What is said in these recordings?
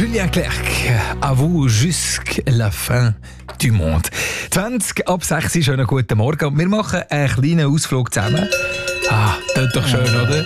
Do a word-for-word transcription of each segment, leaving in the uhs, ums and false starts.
Julien Clerc, à vous jusqu'à la fin du monde. zwanzig ab sechs ist schönen guten Morgen. Wir machen einen kleinen Ausflug zusammen. Ah, das ist doch schön, oder?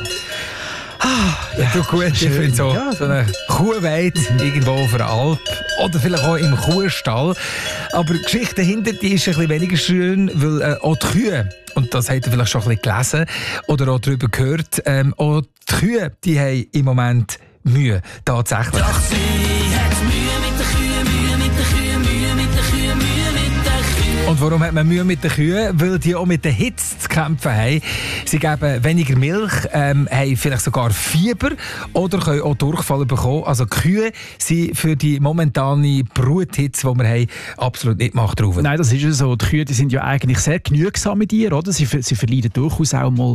Ah, ja, tut gut. Ich finde so, ja, so eine Kuhweide irgendwo auf einer Alp oder vielleicht auch im Kuhstall. Aber die Geschichte dahinter, die ist ein bisschen weniger schön, weil äh, auch die Kühe, und das habt ihr vielleicht schon ein bisschen gelesen oder auch darüber gehört, ähm, auch die Kühe, die haben im Moment Mühe, tatsächlich. Doch sie hat Mühe mit den Kühen, Mühe mit den Kühen, Mühe mit den Kühen, Mühe mit den Kühen. Und warum hat man Mühe mit den Kühen? Weil die auch mit der Hitze zu kämpfen haben. Sie geben weniger Milch, ähm, haben vielleicht sogar Fieber oder können auch Durchfall bekommen. Also die Kühe sind für die momentane Bruthitze, die wir haben, absolut nicht Macht drauf. Nein, das ist ja so. Die Kühe, die sind ja eigentlich sehr genügsame Tiere, oder? Sie, sie verleiden durchaus auch mal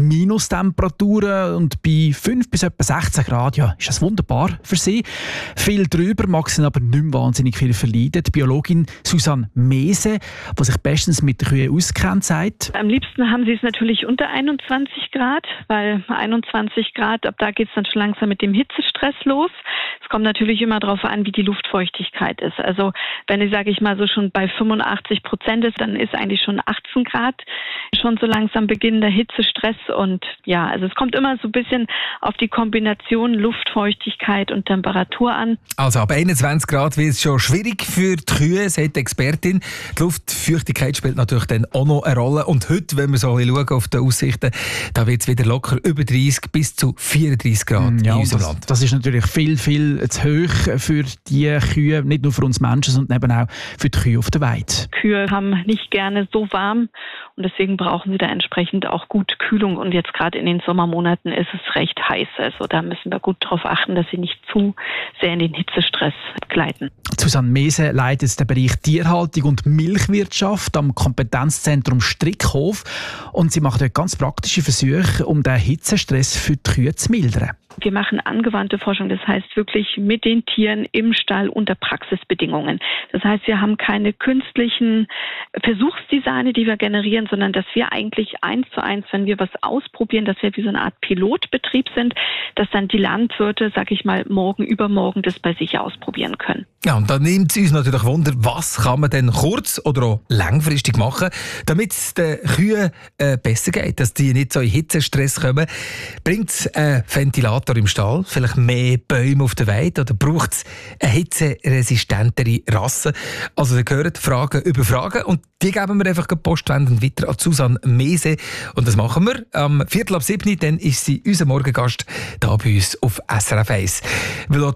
Minustemperaturen und bei fünf bis etwa sechzehn Grad, ja, ist das wunderbar für sie. Viel drüber mag sie aber nicht mehr wahnsinnig viel verleiden. Die Biologin Susanne Mese, die sich bestens mit den Kühen auskennt, sagt: Am liebsten haben sie es natürlich unter einundzwanzig Grad, weil einundzwanzig Grad, ab da geht es dann schon langsam mit dem Hitzestress los. Es kommt natürlich immer darauf an, wie die Luftfeuchtigkeit ist. Also wenn ich, sage ich mal, so schon bei fünfundachtzig Prozent ist, dann ist eigentlich schon achtzehn Grad schon so langsam beginnender Hitzestress. Und ja, also es kommt immer so ein bisschen auf die Kombination Luftfeuchtigkeit und Temperatur an. Also ab einundzwanzig Grad wird es schon schwierig für die Kühe, sagt die Expertin. Die Luftfeuchtigkeit spielt natürlich dann auch noch eine Rolle. Und heute, wenn wir so ein bisschen schauen auf die Aussichten, da wird es wieder locker über dreißig bis zu vierunddreißig Grad ja, in unserem das, Land. Das ist natürlich viel, viel zu hoch für die Kühe, nicht nur für uns Menschen, sondern eben auch für die Kühe auf der Weide. Kühe haben nicht gerne so warm und deswegen brauchen sie da entsprechend auch gut Kühlung. Und jetzt gerade in den Sommermonaten ist es recht heiß. Also da müssen wir gut darauf achten, dass sie nicht zu sehr in den Hitzestress gleiten. Susanne Mese leitet den Bereich Tierhaltung und Milchwirtschaft am Kompetenzzentrum Strickhof und sie macht dort ganz praktische Versuche, um den Hitzestress für die Kühe zu mildern. Wir machen angewandte Forschung, das heißt wirklich mit den Tieren im Stall unter Praxisbedingungen. Das heißt, wir haben keine künstlichen Versuchsdesigne, die wir generieren, sondern dass wir eigentlich eins zu eins, wenn wir was ausprobieren, dass wir wie so eine Art Pilotbetrieb sind, dass dann die Landwirte, sag ich mal, morgen, übermorgen das bei sich ausprobieren können. Ja, und dann nimmt es uns natürlich Wunder, was kann man denn kurz- oder auch langfristig machen, damit es den Kühen äh, besser geht, dass die nicht so in Hitzestress kommen. Bringt es einen Ventilator im Stall, vielleicht mehr Bäume auf der Weide oder braucht es eine hitzeresistentere Rasse? Also ihr hört Fragen über Fragen und die geben wir einfach postwendend weiter an Susanne Mese und das machen wir am Viertel ab sieben, dann ist sie unser Morgengast da bei uns auf S R F eins. Weil